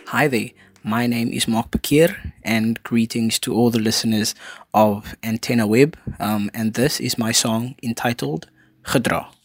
Hi there, my name is Mark Bakir, and greetings to all the listeners of Antenna Web. And this is my song entitled Gedra.